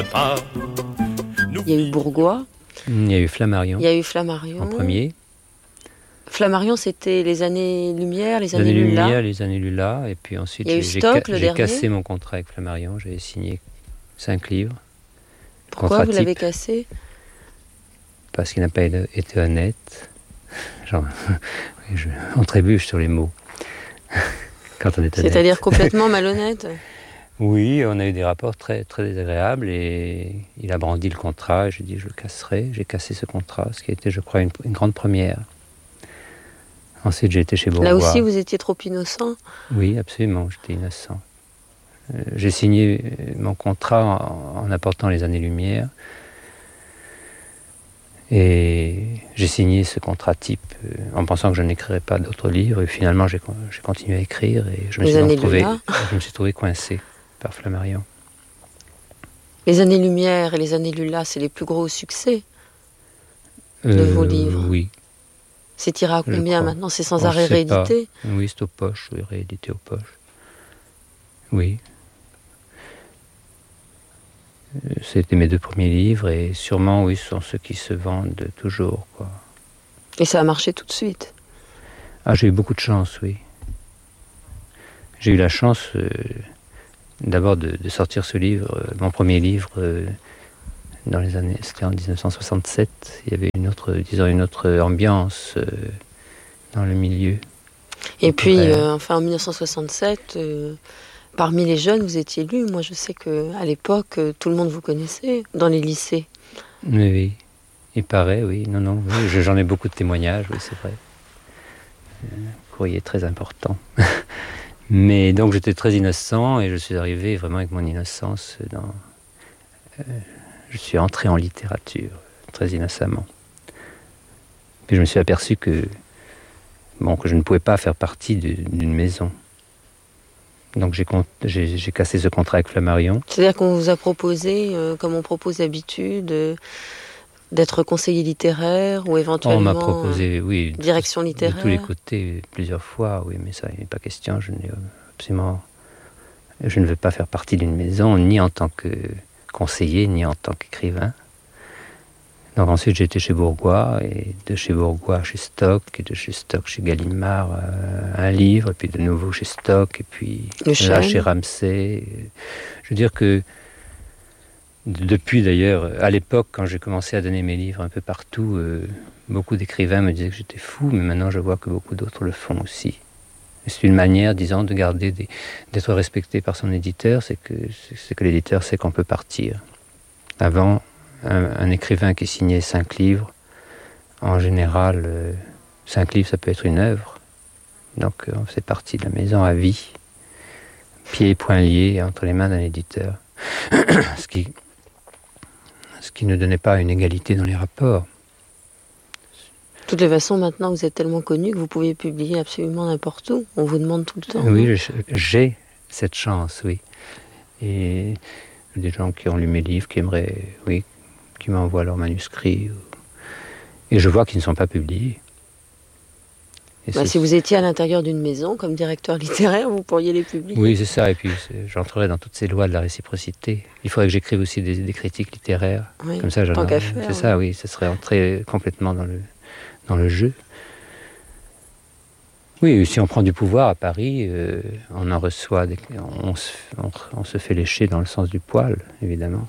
Il y a eu Bourgois. Il y a eu Flammarion. Il y a eu Flammarion. En premier. Flammarion, c'était les années Lumière, les années Lula. Lumière, les années Lula. Et puis ensuite, j'ai cassé mon contrat avec Flammarion. J'avais signé 5 livres. Pourquoi vous l'avez cassé ? Parce qu'il n'a pas été honnête. Genre, on trébuche sur les mots. Quand on est honnête. C'est-à-dire complètement malhonnête ? Oui, on a eu des rapports très, très désagréables et il a brandi le contrat et j'ai dit je le casserai. J'ai cassé ce contrat, ce qui a été, je crois, une grande première. Ensuite, j'ai été chez Bourgois. Là aussi, vous étiez trop innocent ? Oui, absolument, j'étais innocent. J'ai signé mon contrat en apportant les années-lumière. Et j'ai signé ce contrat type en pensant que je n'écrirais pas d'autres livres. Et finalement, j'ai continué à écrire et je me suis trouvé coincé par Flammarion. Les années-lumière et les années Lula, c'est les plus gros succès de vos livres. Oui. C'est tiré à combien maintenant ? C'est sans arrêt réédité ? Oui, c'est aux poches, oui, réédité aux poches. Oui. C'était mes 2 premiers livres et sûrement, oui, ce sont ceux qui se vendent toujours, quoi. Et ça a marché tout de suite ? Ah, j'ai eu beaucoup de chance, oui. J'ai eu la chance d'abord de sortir ce livre, mon premier livre, dans les années, c'était en 1967. Il y avait une autre ambiance dans le milieu. Et puis, en 1967, parmi les jeunes, vous étiez lu. Moi, je sais qu'à l'époque, tout le monde vous connaissait dans les lycées. Oui. Il paraît, oui. Non, oui, j'en ai beaucoup de témoignages, oui, c'est vrai. Courrier très important. Mais donc, j'étais très innocent et je suis arrivé vraiment avec mon innocence je suis entré en littérature, très innocemment. Puis je me suis aperçu que je ne pouvais pas faire partie d'une maison. Donc j'ai cassé ce contrat avec Flammarion. C'est-à-dire qu'on vous a proposé, comme on propose d'habitude, d'être conseiller littéraire ou éventuellement on m'a proposé, oui, direction littéraire. De tous les côtés, plusieurs fois, oui, mais ça, il n'est pas question. Je ne veux pas faire partie d'une maison, ni en tant que conseiller, ni en tant qu'écrivain. Donc ensuite, j'ai été chez Bourgois, et de chez Bourgois chez Stock, et de chez Stock chez Gallimard, un livre, et puis de nouveau chez Stock, et puis là chez Ramsay. Je veux dire que depuis d'ailleurs, à l'époque, quand j'ai commencé à donner mes livres un peu partout, beaucoup d'écrivains me disaient que j'étais fou, mais maintenant je vois que beaucoup d'autres le font aussi. Et c'est une manière, disons, de garder d'être respecté par son éditeur, c'est que l'éditeur sait qu'on peut partir. Avant, un écrivain qui signait 5 livres, en général, 5 livres, ça peut être une œuvre. Donc, on faisait partie de la maison à vie, pieds et poings liés entre les mains d'un éditeur. Ce qui ne donnait pas une égalité dans les rapports. De toutes les façons, maintenant, vous êtes tellement connu que vous pouvez publier absolument n'importe où. On vous demande tout le temps. Oui, j'ai cette chance, oui. Et des gens qui ont lu mes livres, qui aimeraient, oui, qui m'envoient leurs manuscrits. Et je vois qu'ils ne sont pas publiés. Si vous étiez à l'intérieur d'une maison, comme directeur littéraire, vous pourriez les publier. Oui, c'est ça. Et puis, j'entrerai dans toutes ces lois de la réciprocité. Il faudrait que j'écrive aussi des critiques littéraires. Oui, comme ça, tant qu'à faire. C'est ça, oui. Ça serait entrer complètement dans le jeu. Oui, si on prend du pouvoir à Paris, on en reçoit, on se fait lécher dans le sens du poil, évidemment.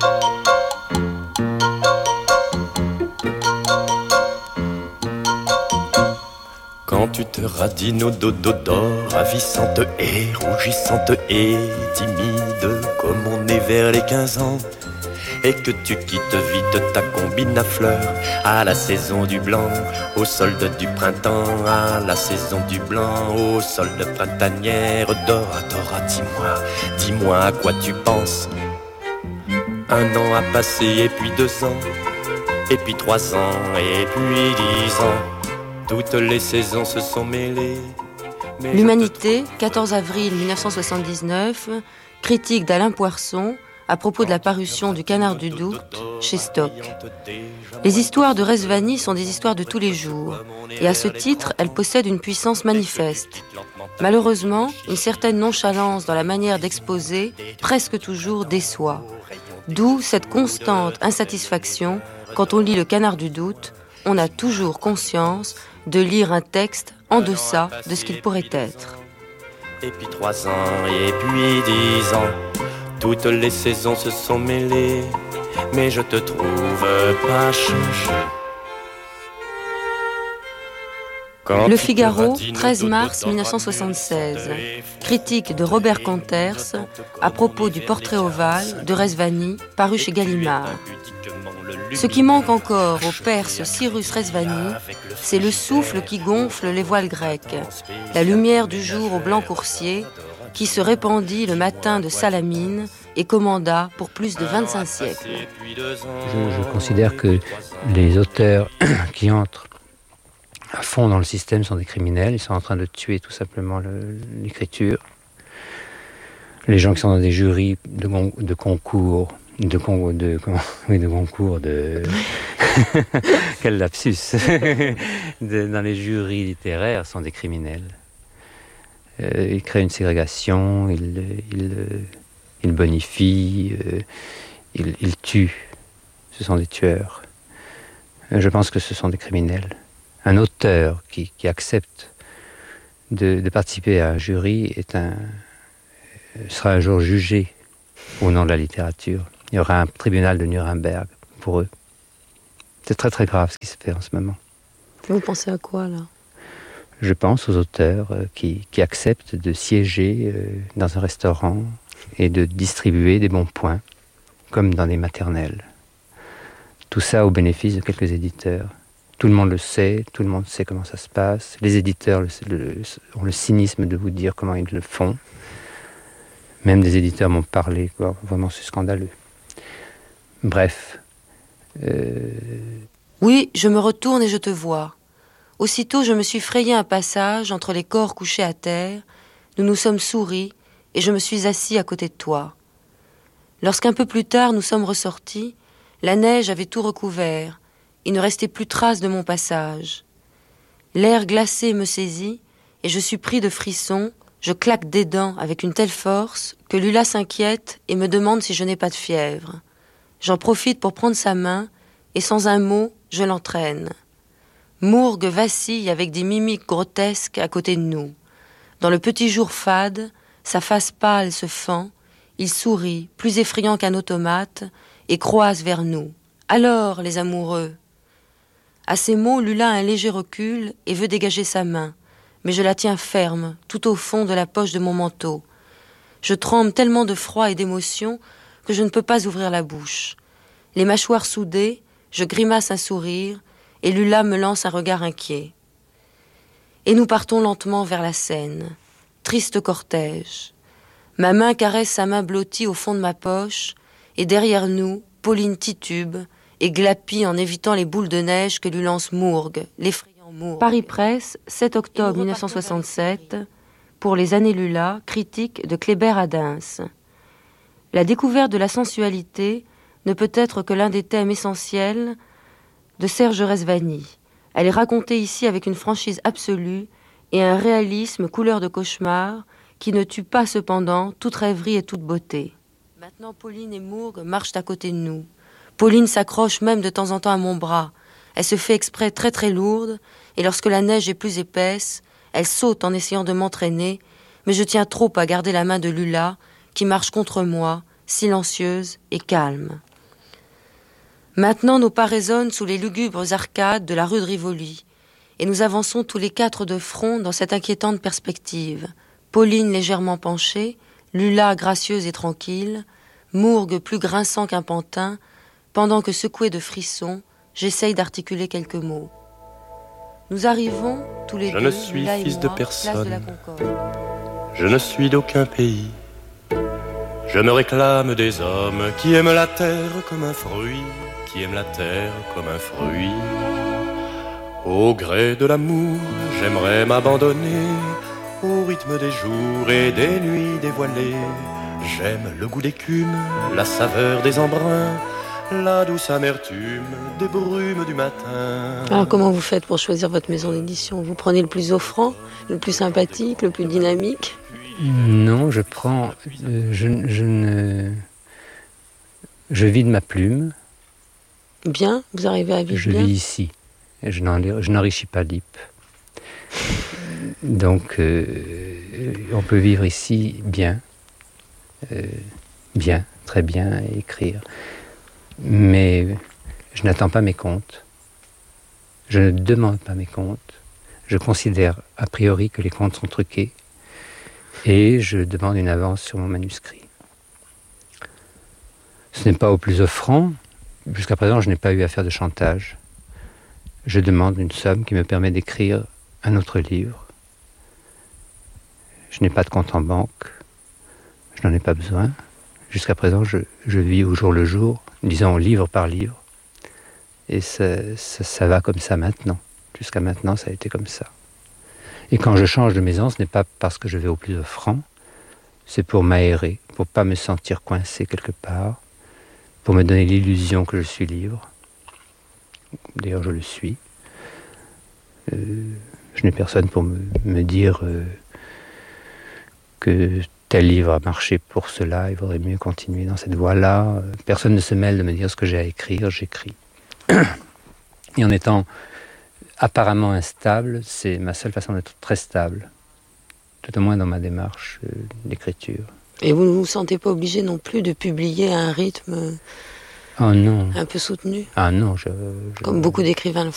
Quand tu te radines au dodo d'or, ravissante et rougissante et timide, comme on est vers les 15 ans, et que tu quittes vite ta combine à fleurs, à la saison du blanc, au solde du printemps, à la saison du blanc, au solde printanière, Dora, dis-moi à quoi tu penses. 1 an a passé, et puis 2 ans, et puis 3 ans, et puis 10 ans. Toutes les saisons se sont mêlées. L'Humanité, 14 avril 1979, critique d'Alain Poirson à propos de la parution du Canard du Doute chez Stock. Les histoires de Rezvani sont des histoires de tous les jours, et à ce titre, elles possèdent une puissance manifeste. Malheureusement, une certaine nonchalance dans la manière d'exposer, presque toujours, déçoit. D'où cette constante insatisfaction quand on lit Le Canard du Doute, on a toujours conscience de lire un texte en deçà de ce qu'il pourrait être. Et puis 3 ans, et puis 10 ans, toutes les saisons se sont mêlées, mais je te trouve pas changé. Le Figaro, 13 mars 1976. Critique de Robert Conters à propos du portrait ovale de Rezvani, paru chez Gallimard. Ce qui manque encore au Perse Cyrus Rezvani, c'est le souffle qui gonfle les voiles grecques, la lumière du jour au blanc coursier, qui se répandit le matin de Salamine et commanda pour plus de 25 siècles. Je considère que les auteurs qui entrent à fond dans le système sont des criminels. Ils sont en train de tuer tout simplement l'écriture. Les gens qui sont dans des jurys de concours, quel lapsus dans les jurys littéraires sont des criminels. Ils créent une ségrégation, ils bonifient, ils tuent. Ce sont des tueurs. Je pense que ce sont des criminels. Un auteur qui accepte de participer à un jury sera un jour jugé au nom de la littérature. Il y aura un tribunal de Nuremberg pour eux. C'est très très grave ce qui se fait en ce moment. Vous pensez à quoi là ? Je pense aux auteurs qui acceptent de siéger dans un restaurant et de distribuer des bons points, comme dans des maternelles. Tout ça au bénéfice de quelques éditeurs. Tout le monde le sait, tout le monde sait comment ça se passe. Les éditeurs ont le cynisme de vous dire comment ils le font. Même des éditeurs m'ont parlé, quoi. Vraiment c'est scandaleux. Bref. Oui, je me retourne et je te vois. Aussitôt je me suis frayé un passage entre les corps couchés à terre. Nous nous sommes souris et je me suis assis à côté de toi. Lorsqu'un peu plus tard nous sommes ressortis, la neige avait tout recouvert. Il ne restait plus trace de mon passage. L'air glacé me saisit et je suis pris de frissons. Je claque des dents avec une telle force que Lula s'inquiète et me demande si je n'ai pas de fièvre. J'en profite pour prendre sa main et sans un mot, je l'entraîne. Mourgue vacille avec des mimiques grotesques à côté de nous. Dans le petit jour fade, sa face pâle se fend. Il sourit, plus effrayant qu'un automate, et croise vers nous. « Alors, les amoureux !» À ces mots, Lula a un léger recul et veut dégager sa main. Mais je la tiens ferme, tout au fond de la poche de mon manteau. Je tremble tellement de froid et d'émotion que je ne peux pas ouvrir la bouche. Les mâchoires soudées, je grimace un sourire et Lula me lance un regard inquiet. Et nous partons lentement vers la Seine. Triste cortège. Ma main caresse sa main blottie au fond de ma poche et derrière nous, Pauline titube et glapit en évitant les boules de neige que lui lance Mourgue, l'effrayant Mourgue. Paris Presse, 7 octobre 1967, pour les années Lula, critique de Kléber Adens. La découverte de la sensualité ne peut être que l'un des thèmes essentiels de Serge Rezvani. Elle est racontée ici avec une franchise absolue et un réalisme couleur de cauchemar qui ne tue pas cependant toute rêverie et toute beauté. Maintenant, Pauline et Mourgue marchent à côté de nous. Pauline s'accroche même de temps en temps à mon bras. Elle se fait exprès très très lourde, et lorsque la neige est plus épaisse, elle saute en essayant de m'entraîner, mais je tiens trop à garder la main de Lula, qui marche contre moi, silencieuse et calme. Maintenant, nos pas résonnent sous les lugubres arcades de la rue de Rivoli, et nous avançons tous les 4 de front dans cette inquiétante perspective. Pauline légèrement penchée, Lula gracieuse et tranquille, Mourgue plus grinçant qu'un pantin, pendant que, secoué de frissons, j'essaye d'articuler quelques mots. Nous arrivons, tous les deux, Je ne suis Lula et fils moi, de place de la personne. Concorde. Je ne suis d'aucun pays. Je me réclame des hommes qui aiment la terre comme un fruit, qui aiment la terre comme un fruit. Au gré de l'amour, j'aimerais m'abandonner au rythme des jours et des nuits dévoilées. J'aime le goût d'écume, la saveur des embruns, la douce amertume des brumes du matin. Alors comment vous faites pour choisir votre maison d'édition ? Vous prenez le plus offrant, le plus sympathique, le plus dynamique ? Non, je prends... Je vis de ma plume. Bien, vous arrivez à vivre Je bien? vis ici. Et je n'enrichis pas l'IP. Donc, on peut vivre ici bien. Bien, très bien, et écrire. Mais je n'attends pas mes comptes. Je ne demande pas mes comptes. Je considère a priori que les comptes sont truqués. Et je demande une avance sur mon manuscrit. Ce n'est pas au plus offrant. Jusqu'à présent, je n'ai pas eu à faire de chantage. Je demande une somme qui me permet d'écrire un autre livre. Je n'ai pas de compte en banque. Je n'en ai pas besoin. Jusqu'à présent, je vis au jour le jour, disons livre par livre. Et ça va comme ça maintenant. Jusqu'à maintenant, ça a été comme ça. Et quand je change de maison, ce n'est pas parce que je vais au plus offrant, c'est pour m'aérer, pour ne pas me sentir coincé quelque part, pour me donner l'illusion que je suis libre. D'ailleurs, je le suis. Je n'ai personne pour me dire que tel livre a marché pour cela, il vaudrait mieux continuer dans cette voie-là. Personne ne se mêle de me dire ce que j'ai à écrire, j'écris. Et en étant apparemment instable, c'est ma seule façon d'être très stable, tout au moins dans ma démarche d'écriture. Et vous ne vous sentez pas obligé non plus de publier à un rythme oh non. un peu soutenu? Ah non, comme beaucoup d'écrivains le font.